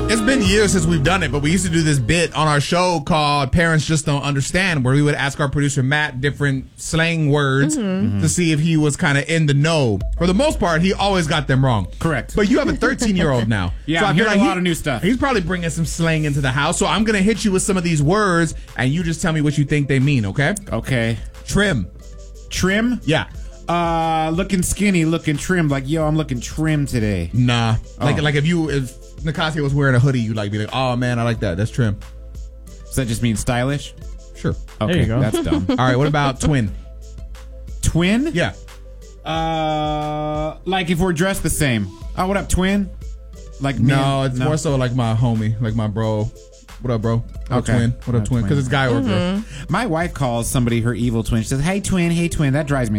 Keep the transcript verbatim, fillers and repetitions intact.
It's been years since we've done it, but we used to do this bit on our show called Parents Just Don't Understand, where we would ask our producer Matt different slang words mm-hmm. to see if he was kind of in the know. For the most part, he always got them wrong. Correct. But you have a thirteen-year-old now. Yeah, so I'm I feel hearing like a lot he, of new stuff. He's probably bringing some slang into the house, so I'm going to hit you with some of these words, and you just tell me what you think they mean, okay? Okay. Trim. Trim? Yeah. Uh, looking skinny, looking trim. Like, yo, I'm looking trim today. Nah. Oh. Like, like if you... if Nicasia was wearing a hoodie, you'd like be like, oh man, I like that. That's trim. Does that just mean stylish? Sure. Okay, there you go. That's dumb. All right, what about twin? Twin? Yeah. Uh, like if we're dressed the same. Oh, what up, twin? Like me no, and- it's no. more so like my homie, like my bro. What up, bro? What up, Okay. twin? What up, That's twin? Because twin. it's guy or girl. My wife calls somebody her evil twin. She says, "Hey, twin. Hey, twin." That drives me